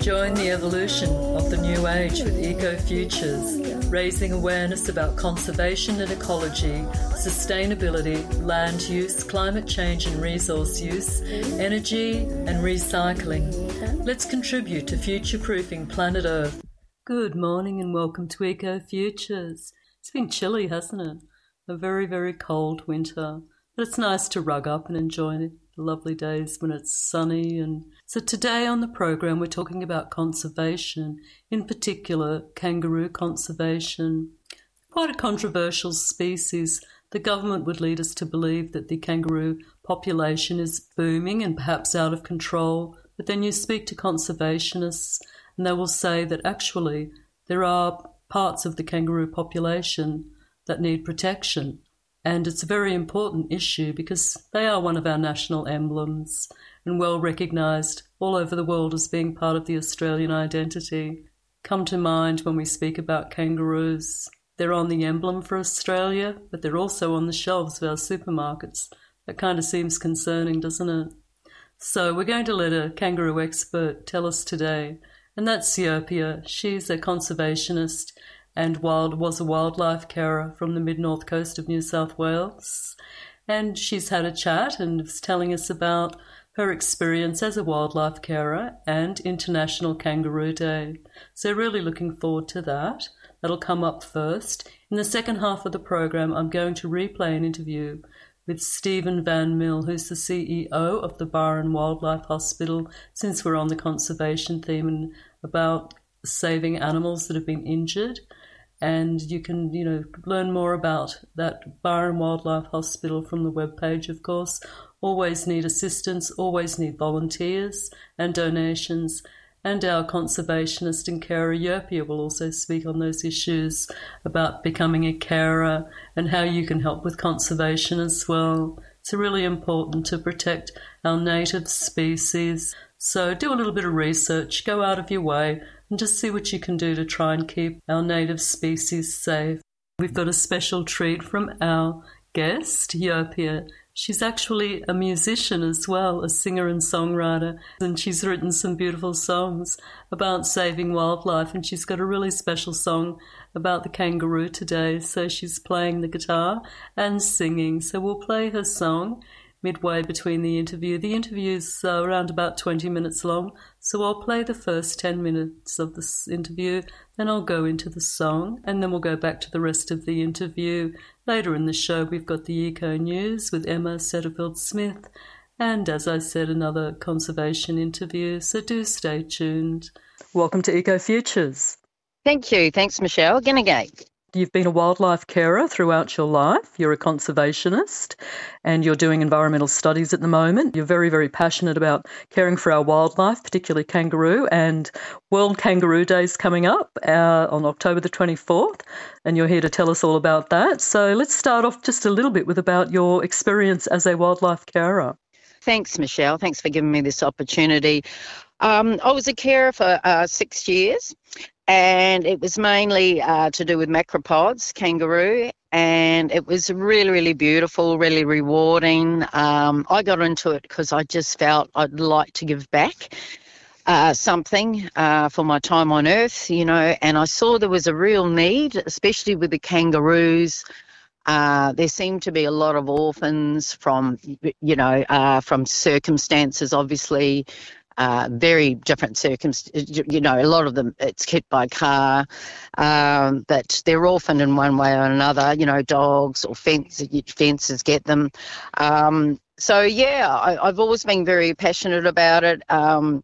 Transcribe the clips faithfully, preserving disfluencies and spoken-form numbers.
Join the evolution of the new age with Eco Futures, raising awareness about conservation and ecology, sustainability, land use, climate change and resource use, energy and recycling. Let's contribute to future-proofing planet Earth. Good morning and welcome to Eco Futures. It's been chilly, hasn't it? A very, very cold winter. But it's nice to rug up and enjoy the lovely days when it's sunny. And so today on the program we're talking about conservation, in particular kangaroo conservation. Quite a controversial species. The government would lead us to believe that the kangaroo population is booming and perhaps out of control, but then you speak to conservationists and they will say that actually there are parts of the kangaroo population that need protection. And it's a very important issue because they are one of our national emblems and well recognised all over the world as being part of the Australian identity. Come to mind when we speak about kangaroos. They're on the emblem for Australia, but they're also on the shelves of our supermarkets. That kind of seems concerning, doesn't it? So we're going to let a kangaroo expert tell us today, and that's Siopia. She's a conservationist and wild was a wildlife carer from the mid-north coast of New South Wales. And she's had a chat and was telling us about her experience as a wildlife carer and International Kangaroo Day. So really looking forward to that. That'll come up first. In the second half of the program, I'm going to replay an interview with Stephen Van Mill, who's the C E O of the Byron Wildlife Hospital, since we're on the conservation theme and about saving animals that have been injured. And you can, you know, learn more about that Byron Wildlife Hospital from the webpage, of course. Always need assistance, always need volunteers and donations. And our conservationist and carer, Yopia, will also speak on those issues about becoming a carer and how you can help with conservation as well. It's really important to protect our native species. So do a little bit of research, go out of your way, and just see what you can do to try and keep our native species safe. We've got a special treat from our guest, Yopia. She's actually a musician as well, a singer and songwriter, and she's written some beautiful songs about saving wildlife, and she's got a really special song about the kangaroo today, so she's playing the guitar and singing. So we'll play her song midway between the interview. The interview's uh, around about twenty minutes long, so I'll play the first ten minutes of this interview, then I'll go into the song, and then we'll go back to the rest of the interview. Later in the show, we've got the Eco News with Emma Setterfield-Smith, and as I said, another conservation interview, so do stay tuned. Welcome to Eco Futures. Thank you. Thanks, Michelle. Again, again. You've been a wildlife carer throughout your life. You're a conservationist and you're doing environmental studies at the moment. You're very, very passionate about caring for our wildlife, particularly kangaroo, and World Kangaroo Day is coming up uh, on October the twenty-fourth, and you're here to tell us all about that. So let's start off just a little bit with about your experience as a wildlife carer. Thanks, Michelle. Thanks for giving me this opportunity. Um, I was a carer for uh, six years. And it was mainly uh, to do with macropods, kangaroo, and it was really, really beautiful, really rewarding. Um, I got into it because I just felt I'd like to give back uh, something uh, for my time on Earth, you know, and I saw there was a real need, especially with the kangaroos. Uh, there seemed to be a lot of orphans from, you know, uh, from circumstances, obviously, Uh, very different circumstances, you know, a lot of them it's hit by car, um, but they're orphaned in one way or another, you know, dogs or fence, fences get them. Um, so, yeah, I, I've always been very passionate about it. Um,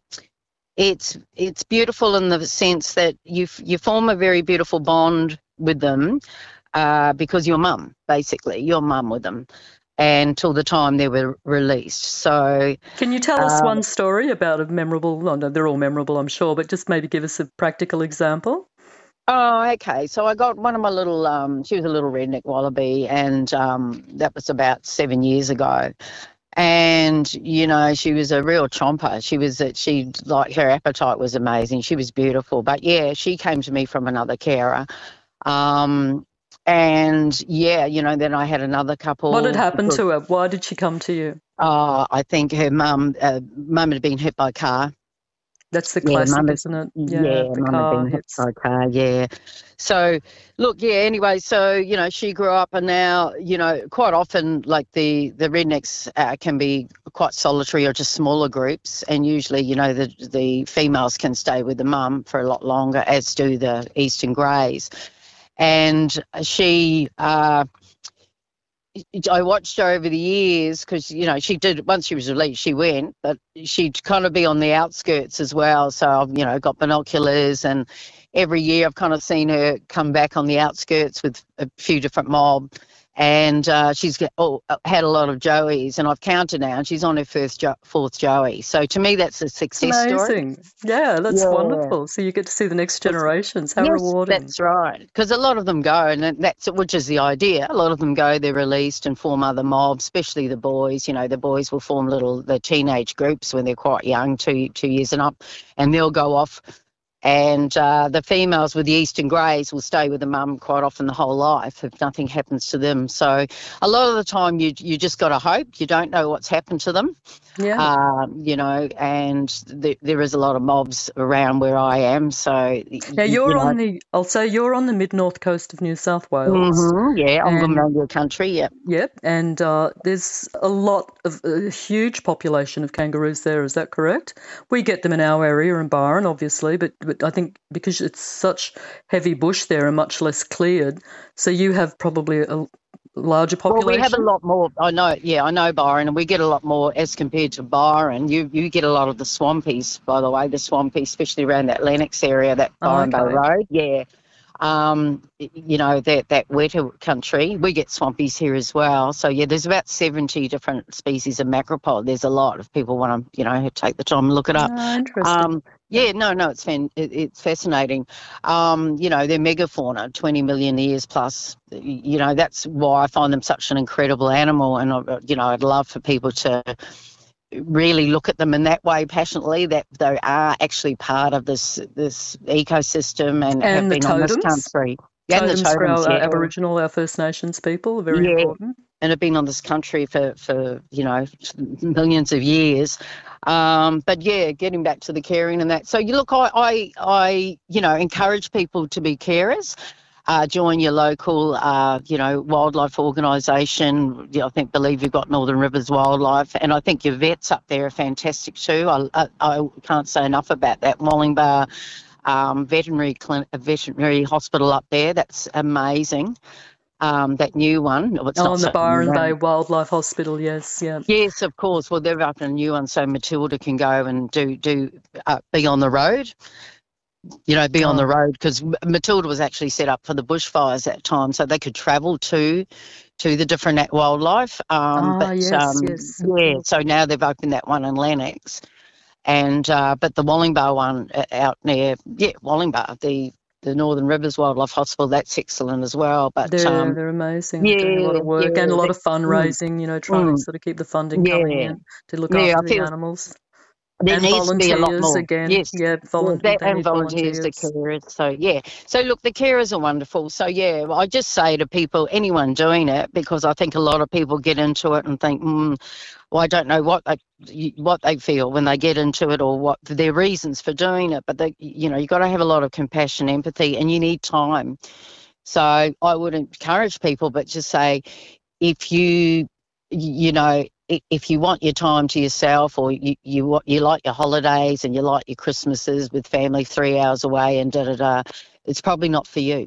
it's it's beautiful in the sense that you you form a very beautiful bond with them uh, because you're mum, basically, you're mum with them. Until the time they were released. So, can you tell us um, one story about a memorable, well, no, they're all memorable, I'm sure, but just maybe give us a practical example? Oh, okay. So I got one of my little, um, she was a little redneck wallaby, and um, that was about seven years ago. And, you know, she was a real chomper. She was, a, she, like, her appetite was amazing. She was beautiful. But, yeah, she came to me from another carer. Um And, yeah, you know, then I had another couple. What had happened to her? Why did she come to you? Uh, I think her mum uh, mum had been hit by a car. That's the Yeah, classic, Mum had, isn't it? yeah, The Mum had car been hit hits. by a car, yeah. So, look, yeah, anyway, so, you know, she grew up and now, you know, quite often, like, the, the rednecks uh, can be quite solitary or just smaller groups, and usually, you know, the, the females can stay with the mum for a lot longer, as do the Eastern Greys. And she... Uh, I watched her over the years because, you know, she did, once she was released, she went, but she'd kind of be on the outskirts as well. So I've, you know, got binoculars, and every year I've kind of seen her come back on the outskirts with a few different mob. And uh, she's got, oh, had a lot of Joeys, and I've counted now, and she's on her first jo- fourth Joey. So to me, that's a It's success story. amazing. Yeah, that's Yeah. wonderful. So you get to see the next generations. How Yes, rewarding. that's right. Because a lot of them go, and that's which is the idea. A lot of them go, they're released and form other mobs, especially the boys. You know, the boys will form little the teenage groups when they're quite young, two two years and up, and they'll go off. And uh, the females with the Eastern Greys will stay with the mum quite often the whole life if nothing happens to them. So a lot of the time you you just got to hope. You don't know what's happened to them. Yeah. Um, you know, and th- there is a lot of mobs around where I am. So Now you're you know, on the, I'll say you're on the mid-north coast of New South Wales. Mm-hmm, yeah, on And- Gumbaynggirr country, yeah. Yep, and uh, there's a lot of, a huge population of kangaroos there, is that correct? We get them in our area in Byron, obviously, but, but I think because it's such heavy bush there and much less cleared, so you have probably a larger population? Well, we have a lot more. I know, yeah, I know Byron, and we get a lot more as compared to Byron. You you get a lot of the swampies, by the way, the swampies, especially around that Lennox area, that Oh, Byron Bay okay. Road, yeah. Um, you know, that, that wetter country. We get swampies here as well. So, yeah, there's about seventy different species of macropod. There's a lot if people want to, you know, take the time and look it up. Oh, interesting. Um, yeah, no, no, it's fan, it, it's fascinating. Um, you know, they're megafauna, twenty million years plus. You know, that's why I find them such an incredible animal. And, I- you know, I'd love for people to really look at them in that way passionately, that they are actually part of this this ecosystem and, And have the been on this totems? country. And the Totems for totems, our uh, yeah. Aboriginal, our First Nations people are very Yeah. important. And have been on this country for, for you know, millions of years. Um, but, yeah, getting back to the caring and that. So, you look, I, I, I you know, encourage people to be carers. Uh, join your local, uh, you know, wildlife organisation. I think, believe you've got Northern Rivers Wildlife, and I think your vets up there are fantastic too. I, I, I can't say enough about that Wollongbar um, veterinary clinic, veterinary hospital up there. That's amazing. Um, that new one. Oh, it's Oh, not and so the Byron new now. Bay Wildlife Hospital, yes, yeah. Yes, of course. Well, they're up in a new one, so Matilda can go and do do uh, be on the road. You know, be on Oh. the road, because Matilda was actually set up for the bushfires that time, so they could travel to to the different at- wildlife. Um, Ah, but yes, um, yes, of yeah, course. so now they've opened that one in Lennox, and uh, but the Wollongbar one uh, out near yeah Wollongbar, the the Northern Rivers Wildlife Hospital, that's excellent as well. But They're, um, they're amazing. They're doing a lot yeah, of work yeah, and a lot they- of fundraising, you know, trying mm. to sort of keep the funding coming Yeah. in to look Yeah, after I the feel animals. there And needs to be a lot volunteers more. again. Yes. Yeah, volun- Yeah, that they and need volunteers, the volunteers. carers. So, yeah. So, look, the carers are wonderful. So, yeah, I just say to people, anyone doing it, because I think a lot of people get into it and think, mm, well, I don't know what they, what they feel when they get into it or what their reasons for doing it. But, they, you know, you've got to have a lot of compassion, empathy, and you need time. So I would encourage people, but just say, if you, you know, i- if you want your time to yourself, or you you wa- you like your holidays and you like your Christmases with family three hours away and da da da, it's probably not for you.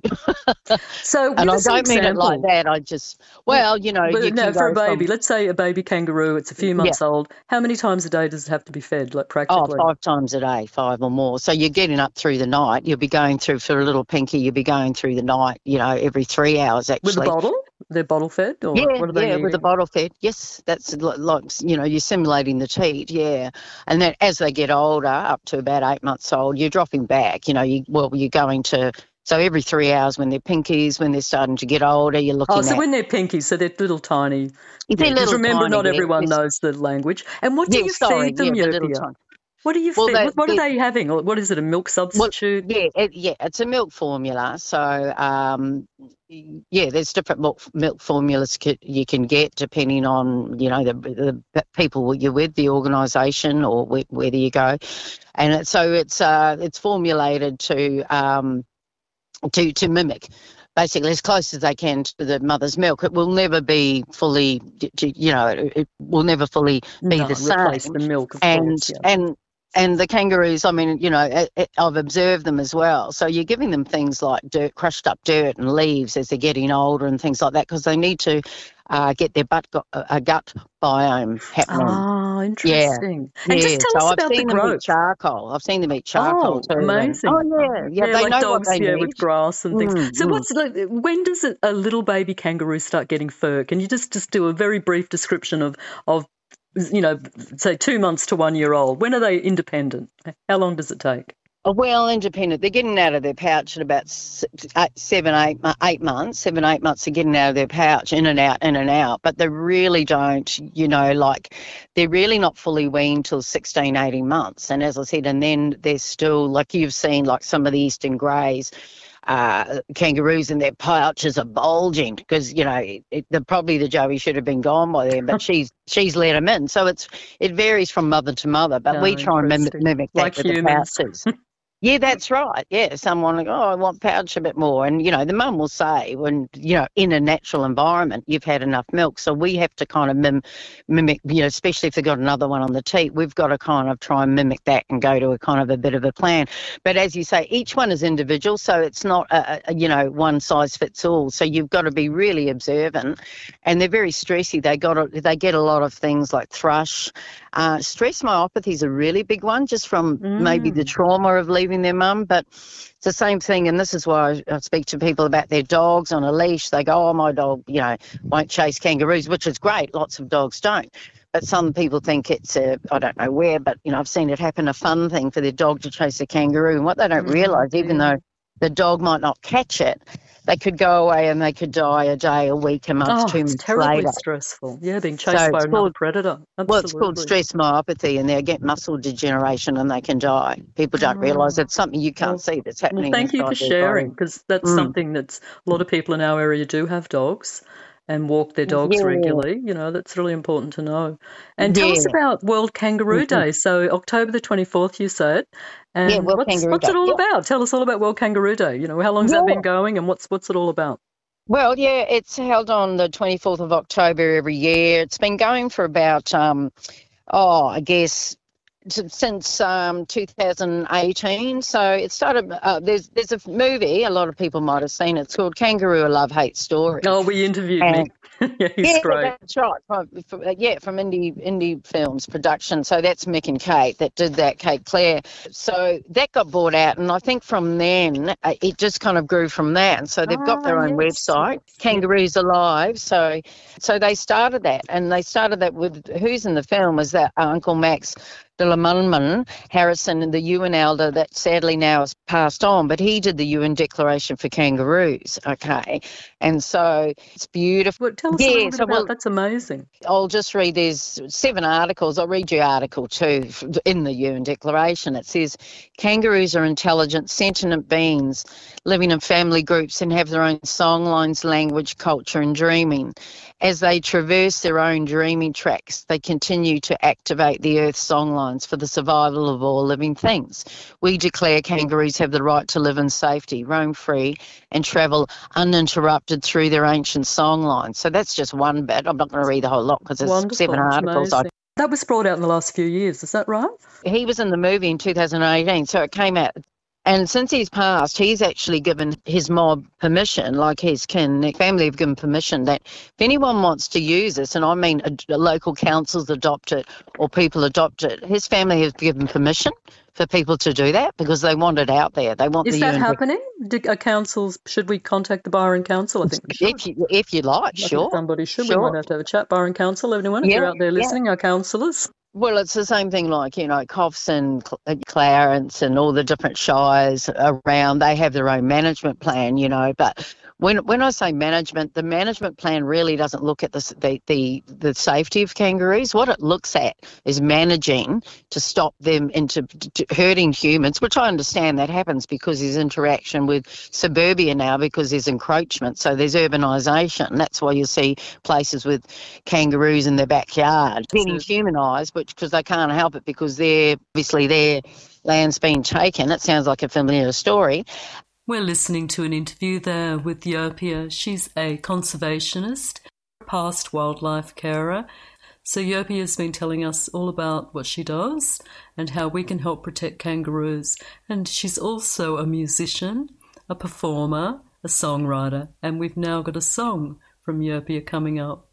So, And give I us an don't mean it like example. that. I just, well, you know, But you no, can for a go baby, from, let's say a baby kangaroo, it's a few months old. How many times a day does it have to be fed, like oh, practically? five times a day, five or more. So you're getting up through the night. You'll be going through, for a little pinky, you'll be going through the night, you know, every three hours actually. With a bottle? They're bottle fed? Or Yeah, what are they yeah, with a eating? bottle fed. Yes, that's li- like, you know, you're simulating the teat, yeah. And then as they get older, up to about eight months old, you're dropping back, you know, you well, you're going to, so every three hours when they're pinkies, when they're starting to get older, you're looking Oh, so at, when they're pinky, so they're little tiny. they're Yeah, because little remember, tiny, not yeah, everyone yes. knows the language. And what do Yeah, you sorry, feed them, yeah, the little Yurpia? tiny. What do you Well, feed? they, What, what are they, they having? Or what is it? A milk well, substitute? yeah, it, yeah, it's a milk formula. So, um, yeah, there's different milk, milk formulas ca- you can get depending on, you know, the, the p- people you're with, the organisation, or wh- whether you go. And it, so it's uh, it's formulated to um, to to mimic, basically, as close as they can to the mother's milk. It will never be fully, you know, it, it will never fully be No, the replace same. the milk, of And course. Yeah. and and the kangaroos, I mean, you know, it, it, I've observed them as well. So you're giving them things like dirt, crushed up dirt and leaves as they're getting older and things like that, because they need to uh, get their butt go, uh, gut biome happening. Oh, Yeah, interesting. And just yeah. tell So us I've about the seen them eat growth. charcoal. I've seen them eat charcoal Oh, too. And, oh, amazing. yeah, yeah. Yeah, They like know what dogs, they yeah, need. with grass and things. Mm, So mm. what's like, when does a, a little baby kangaroo start getting fur? Can you just, just do a very brief description of, of, you know, say two months to one year old? When are they independent? How long does it take? Oh, well, independent. They're getting out of their pouch at about six, eight, seven, eight, mo- eight months. Seven, eight months. They're getting out of their pouch, in and out, in and out. But they really don't, you know, like they're really not fully weaned till sixteen, eighteen months. And as I said, and then they're still, like you've seen, like some of the Eastern Greys, uh, kangaroos in their pouches are bulging because, you know, it, the, probably the Joey should have been gone by then, but she's she's let them in. So it's it varies from mother to mother, but Oh, we try and mimic, interesting. mimic that Like with humans. the pouches. Yeah, that's right. Yeah, someone like, oh, I want pouch a bit more. And, you know, the mum will say when, you know, in a natural environment, you've had enough milk. So we have to kind of mim- mimic, you know, especially if they've got another one on the teat, we've got to kind of try and mimic that and go to a kind of a bit of a plan. But as you say, each one is individual. So it's not, a, a, you know, one size fits all. So you've got to be really observant. And they're very stressy. They got a, they get a lot of things like thrush. Uh, stress myopathy is a really big one, just from Mm. maybe the trauma of leaving their mum. But it's the same thing, and this is why I, I speak to people about their dogs on a leash. They go, oh, my dog, you know, won't chase kangaroos, which is great. Lots of dogs don't. But some people think it's a, I don't know where, but, you know, I've seen it happen, a fun thing for their dog to chase a kangaroo. And what they don't Mm, realise, even yeah. though the dog might not catch it, they could go away and they could die a day, a week, a month, Oh, two it's months terribly later. stressful. Yeah, being So chased by it's another called, predator. well, it's called Absolutely. stress myopathy, and they get muscle degeneration and they can die. People don't realise Oh, it's something you can't well, see that's well, happening thank you for inside their body. sharing, because that's Mm. something that's a lot of people in our area do have dogs and walk their dogs Yeah, regularly. You know, that's really important to know. And tell us yeah. about World Kangaroo Mm-mm. Day. So October the twenty-fourth, you said. Yeah, And World what's Kangaroo what's Day. it all Yeah. about? Tell us all about World Kangaroo Day. You know, how long's that Yeah. been going, and what's what's it all about? Well, yeah, it's held on the twenty-fourth of October every year. It's been going for about, um, oh, I guess, t- since um, two thousand eighteen. So it started, uh, there's there's a movie, a lot of people might have seen it. It's called Kangaroo, A Love-Hate Story. Oh, we interviewed And Nick. Yeah, he's yeah, great. that's right. From, from, uh, yeah, from Indie Indie Films production. So that's Mick and Kate that did that, Kate Clare. So that got bought out, and I think from then uh, it just kind of grew from that. And so they've got Ah, their own yes, website, yes. Yeah. Kangaroos Alive. So so they started that, and they started that with who's in the film is that uh, Uncle Max Delamunman Harrison, the U N elder that sadly now has passed on, but he did the U N Declaration for Kangaroos. Okay, and so it's beautiful. Well, tell us a Yeah, little bit so about well, that's amazing. I'll just read, there's seven articles. I'll read you article two in the U N Declaration. It says, kangaroos are intelligent, sentient beings living in family groups and have their own songlines, language, culture and dreaming. As they traverse their own dreaming tracks, they continue to activate the Earth's songlines for the survival of all living things. We declare kangaroos have the right to live in safety, roam free and travel uninterrupted through their ancient songlines. So that's just one bit. I'm not going to read the whole lot because there's Wonderful. seven It's articles. I, amazing. That was brought out in the last few years, is that right? he was in the movie in two thousand eighteen, so it came out. And since he's passed, he's actually given his mob permission, like his kin, their family have given permission that if anyone wants to use this, and I mean a, a local councils adopt it or people adopt it, his family has given permission for people to do that because they want it out there. They want Is the that U N happening? Do, are councils, should we contact the Byron Council? I think we should. if you, if you like, I think sure. somebody should. We Sure. might have to have a chat. Byron Council, everyone, if Yeah, you're out there yeah. listening, our councillors. Well, it's the same thing like, you know, Coffs and Clarence and all the different shires around, they have their own management plan, you know, but when when I say management, the management plan really doesn't look at the, the, the, the safety of kangaroos. What it looks at is managing to stop them into to hurting humans, which I understand that happens because there's interaction with suburbia now because there's encroachment, so there's urbanisation. That's why you see places with kangaroos in their backyard getting humanised, which because they can't help it because they're obviously their land's been taken. It sounds like a familiar story. We're listening to an interview there with Yopia. She's a conservationist, past wildlife carer. So Yopia has been telling us all about what she does and how we can help protect kangaroos. And she's also a musician, a performer, a songwriter, and we've now got a song from Yopia coming up.